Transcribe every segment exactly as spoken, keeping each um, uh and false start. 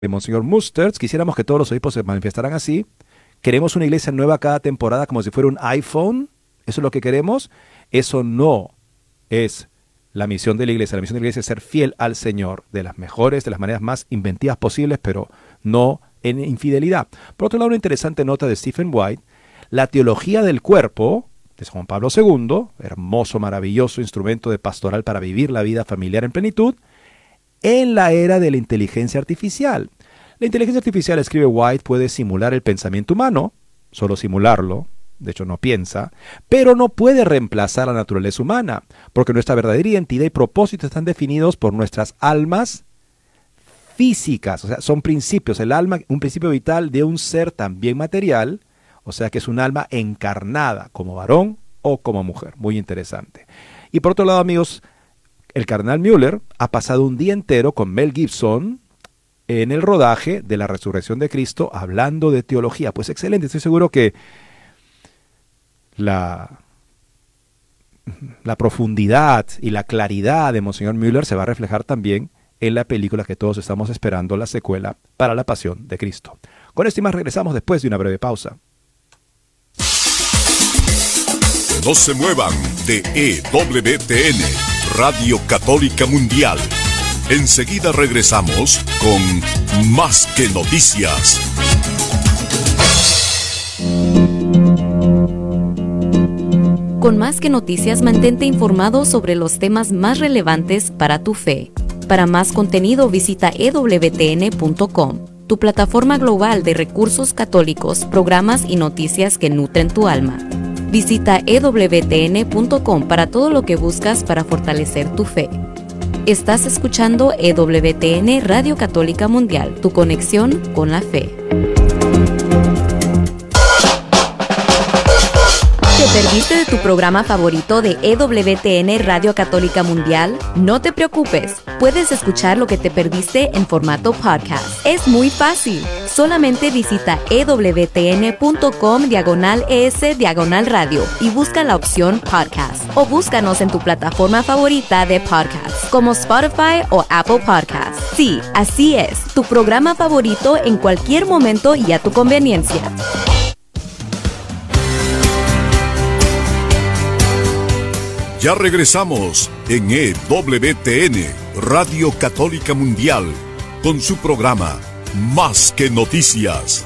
de Monseñor Musters, quisiéramos que todos los obispos se manifestaran así. Queremos una iglesia nueva cada temporada como si fuera un iPhone. ¿Eso es lo que queremos? Eso no es la misión de la iglesia. La misión de la iglesia es ser fiel al Señor de las mejores, de las maneras más inventivas posibles, pero no en infidelidad. Por otro lado, una interesante nota de Stephen White: la teología del cuerpo de Juan Pablo segundo, hermoso, maravilloso instrumento de pastoral para vivir la vida familiar en plenitud, en la era de la inteligencia artificial. La inteligencia artificial, escribe White, puede simular el pensamiento humano, solo simularlo, de hecho no piensa, pero no puede reemplazar la naturaleza humana, porque nuestra verdadera identidad y propósito están definidos por nuestras almas físicas, o sea, son principios. El alma, un principio vital de un ser también material, o sea que es un alma encarnada, como varón o como mujer. Muy interesante. Y por otro lado, amigos, el cardenal Müller ha pasado un día entero con Mel Gibson en el rodaje de la resurrección de Cristo, hablando de teología. Pues excelente, estoy seguro que la, la profundidad y la claridad de Monseñor Müller se va a reflejar también en la película que todos estamos esperando, la secuela para la Pasión de Cristo. Con esto y más regresamos después de una breve pausa. No se muevan de E W T N, Radio Católica Mundial. Enseguida regresamos con Más que Noticias. Con Más que Noticias, mantente informado sobre los temas más relevantes para tu fe. Para más contenido, visita e w t n punto com, tu plataforma global de recursos católicos, programas y noticias que nutren tu alma. Visita e w t n punto com para todo lo que buscas para fortalecer tu fe. Estás escuchando E W T N Radio Católica Mundial, tu conexión con la fe. ¿Te perdiste de tu programa favorito de E W T N Radio Católica Mundial? No te preocupes, puedes escuchar lo que te perdiste en formato podcast. Es muy fácil. Solamente visita e w t n punto com diagonal es diagonal radio y busca la opción podcast. O búscanos en tu plataforma favorita de podcast, como Spotify o Apple Podcasts. Sí, así es, tu programa favorito en cualquier momento y a tu conveniencia. Ya regresamos en E W T N, Radio Católica Mundial, con su programa Más que Noticias.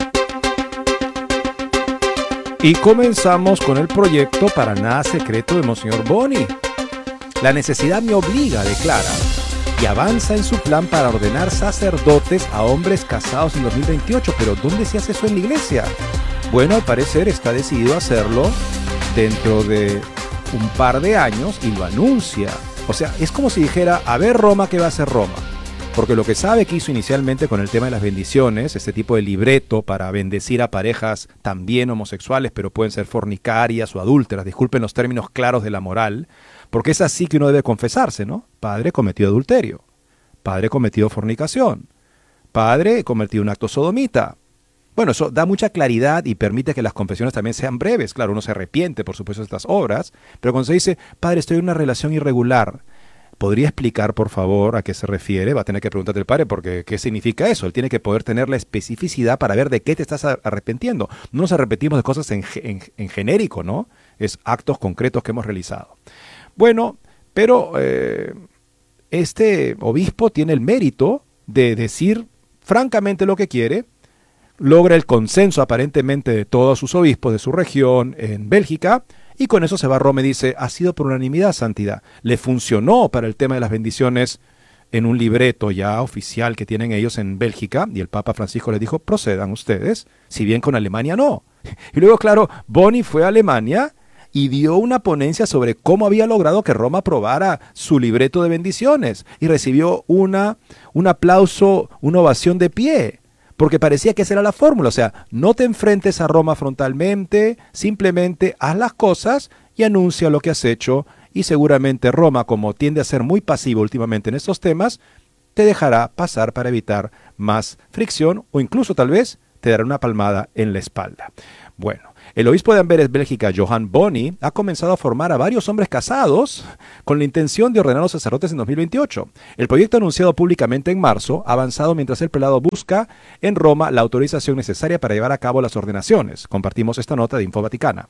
Y comenzamos con el proyecto Para Nada Secreto de Monseñor Boni. La necesidad me obliga, declara, y avanza en su plan para ordenar sacerdotes a hombres casados en dos mil veintiocho. Pero ¿dónde se hace eso en la iglesia? Bueno, al parecer está decidido a hacerlo dentro de un par de años y lo anuncia. O sea, es como si dijera: a ver Roma, ¿qué va a hacer Roma? Porque lo que sabe que hizo inicialmente con el tema de las bendiciones, este tipo de libreto para bendecir a parejas también homosexuales, pero pueden ser fornicarias o adúlteras, disculpen los términos claros de la moral, porque es así que uno debe confesarse, ¿no? Padre, cometió adulterio. Padre, cometió fornicación. Padre, cometió un acto sodomita. Bueno, eso da mucha claridad y permite que las confesiones también sean breves. Claro, uno se arrepiente, por supuesto, de estas obras, pero cuando se dice: padre, estoy en una relación irregular, ¿podría explicar, por favor, a qué se refiere? Va a tener que preguntarte el padre, porque ¿qué significa eso? Él tiene que poder tener la especificidad para ver de qué te estás arrepintiendo. No nos arrepentimos de cosas en, en, en genérico, ¿no? Es actos concretos que hemos realizado. Bueno, pero eh, este obispo tiene el mérito de decir francamente lo que quiere. Logra el consenso aparentemente de todos sus obispos de su región en Bélgica, y con eso se va a Roma y dice: ha sido por unanimidad, santidad. Le funcionó para el tema de las bendiciones en un libreto ya oficial que tienen ellos en Bélgica, y el Papa Francisco les dijo: procedan ustedes, si bien con Alemania no. Y luego, claro, Boni fue a Alemania y dio una ponencia sobre cómo había logrado que Roma aprobara su libreto de bendiciones, y recibió una, un aplauso, una ovación de pie. Porque parecía que esa era la fórmula. O sea, no te enfrentes a Roma frontalmente, simplemente haz las cosas y anuncia lo que has hecho, y seguramente Roma, como tiende a ser muy pasivo últimamente en estos temas, te dejará pasar para evitar más fricción, o incluso tal vez te dará una palmada en la espalda. Bueno, El obispo de Amberes, Bélgica, Johan Boni, ha comenzado a formar a varios hombres casados con la intención de ordenar a los sacerdotes en dos mil veintiocho. El proyecto anunciado públicamente en marzo ha avanzado mientras el prelado busca en Roma la autorización necesaria para llevar a cabo las ordenaciones. Compartimos esta nota de Info Vaticana.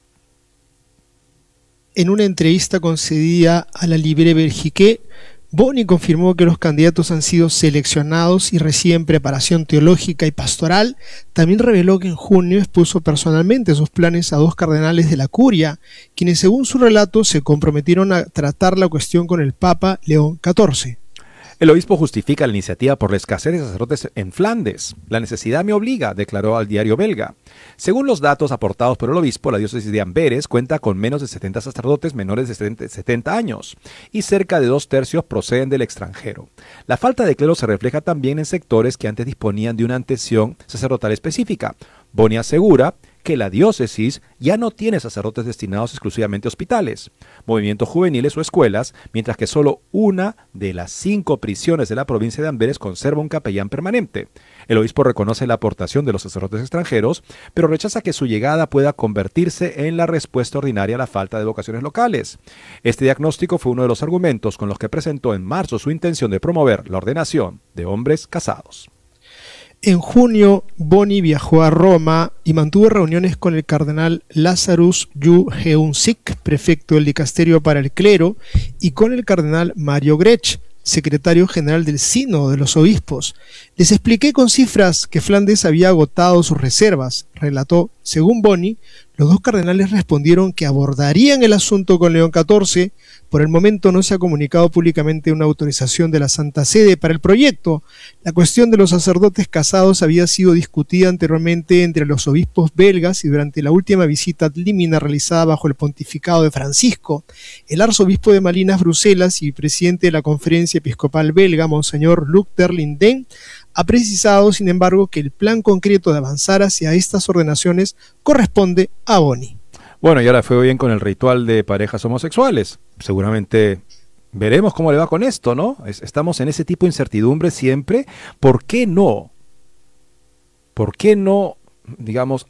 En una entrevista concedida a la Libre Belgique, Boni confirmó que los candidatos han sido seleccionados y reciben preparación teológica y pastoral. También reveló que en junio expuso personalmente sus planes a dos cardenales de la Curia, quienes según su relato se comprometieron a tratar la cuestión con el Papa León catorce. El obispo justifica la iniciativa por la escasez de sacerdotes en Flandes. La necesidad me obliga, declaró al diario belga. Según los datos aportados por el obispo, la diócesis de Amberes cuenta con menos de setenta sacerdotes menores de setenta años y cerca de dos tercios proceden del extranjero. La falta de clero se refleja también en sectores que antes disponían de una atención sacerdotal específica. Boni asegura que la diócesis ya no tiene sacerdotes destinados exclusivamente a hospitales, movimientos juveniles o escuelas, mientras que solo una de las cinco prisiones de la provincia de Amberes conserva un capellán permanente. El obispo reconoce la aportación de los sacerdotes extranjeros, pero rechaza que su llegada pueda convertirse en la respuesta ordinaria a la falta de vocaciones locales. Este diagnóstico fue uno de los argumentos con los que presentó en marzo su intención de promover la ordenación de hombres casados. En junio, Boni viajó a Roma y mantuvo reuniones con el cardenal Lazarus Yu Heun-sik, prefecto del dicasterio para el clero, y con el cardenal Mario Grech, secretario general del Sínodo de los Obispos. Les expliqué con cifras que Flandes había agotado sus reservas, relató. Según Boni, los dos cardenales respondieron que abordarían el asunto con León catorce. Por el momento no se ha comunicado públicamente una autorización de la Santa Sede para el proyecto. La cuestión de los sacerdotes casados había sido discutida anteriormente entre los obispos belgas y durante la última visita ad limina realizada bajo el pontificado de Francisco. El arzobispo de Malinas, Bruselas, y presidente de la Conferencia Episcopal Belga, Monseñor Luc Terlinden, ha precisado, sin embargo, que el plan concreto de avanzar hacia estas ordenaciones corresponde a Boni. Bueno, y ahora fue bien con el ritual de parejas homosexuales. Seguramente veremos cómo le va con esto, ¿no? Estamos en ese tipo de incertidumbre siempre. ¿Por qué no? ¿Por qué no, digamos,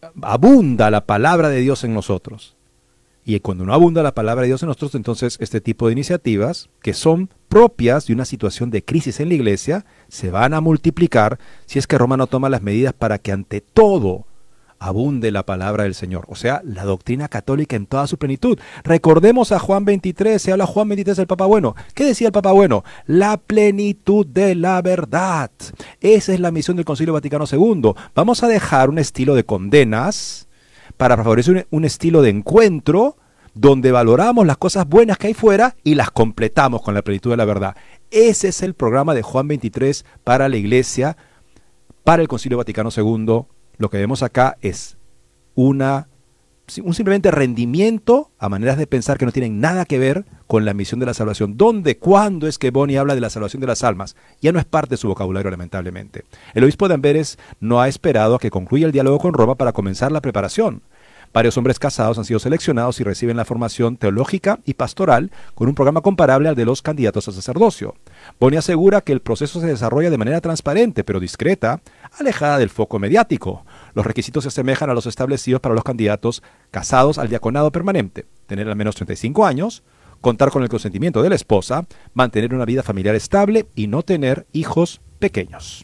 abunda la palabra de Dios en nosotros? Y cuando no abunda la palabra de Dios en nosotros, entonces este tipo de iniciativas, que son propias de una situación de crisis en la iglesia, se van a multiplicar si es que Roma no toma las medidas para que ante todo abunde la palabra del Señor, o sea, la doctrina católica en toda su plenitud. Recordemos a Juan veintitrés, se habla Juan veintitrés del Papa Bueno. ¿Qué decía el Papa Bueno? La plenitud de la verdad. Esa es la misión del Concilio Vaticano segundo. Vamos a dejar un estilo de condenas para favorecer un, un estilo de encuentro donde valoramos las cosas buenas que hay fuera y las completamos con la plenitud de la verdad. Ese es el programa de Juan veintitrés para la Iglesia, para el Concilio Vaticano segundo. Lo que vemos acá es una, un simplemente rendimiento a maneras de pensar que no tienen nada que ver con la misión de la salvación. ¿Dónde, cuándo es que Boni habla de la salvación de las almas? Ya no es parte de su vocabulario, lamentablemente. El obispo de Amberes no ha esperado a que concluya el diálogo con Roma para comenzar la preparación. Varios hombres casados han sido seleccionados y reciben la formación teológica y pastoral con un programa comparable al de los candidatos a sacerdocio. Boni asegura que el proceso se desarrolla de manera transparente, pero discreta, alejada del foco mediático. Los requisitos se asemejan a los establecidos para los candidatos casados al diaconado permanente: tener al menos treinta y cinco años, contar con el consentimiento de la esposa, mantener una vida familiar estable y no tener hijos pequeños.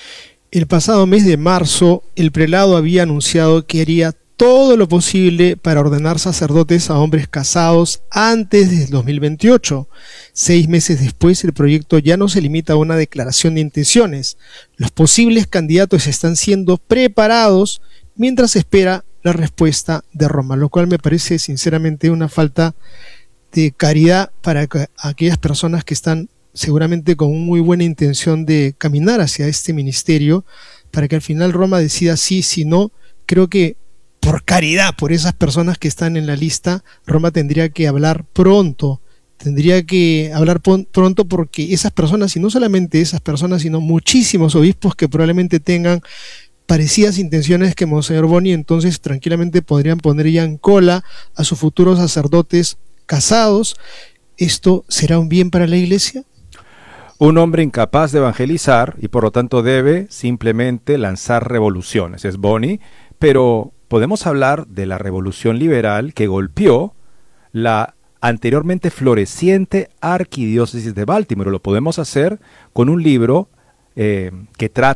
El pasado mes de marzo, el prelado había anunciado que haría todo lo posible para ordenar sacerdotes a hombres casados antes del dos mil veintiocho. Seis meses después, el proyecto ya no se limita a una declaración de intenciones. Los posibles candidatos están siendo preparados mientras se espera la respuesta de Roma, lo cual me parece sinceramente una falta de caridad para aquellas personas que están seguramente con muy buena intención de caminar hacia este ministerio, para que al final Roma decida sí, si no. Creo que por caridad, por esas personas que están en la lista, Roma tendría que hablar pronto, tendría que hablar pronto porque esas personas, y no solamente esas personas, sino muchísimos obispos que probablemente tengan parecidas intenciones que Monseñor Boni, entonces tranquilamente podrían poner ya en cola a sus futuros sacerdotes casados. ¿Esto será un bien para la Iglesia? Un hombre incapaz de evangelizar y por lo tanto debe simplemente lanzar revoluciones. Es Boni, pero podemos hablar de la revolución liberal que golpeó la anteriormente floreciente arquidiócesis de Baltimore. Lo podemos hacer con un libro eh, que trata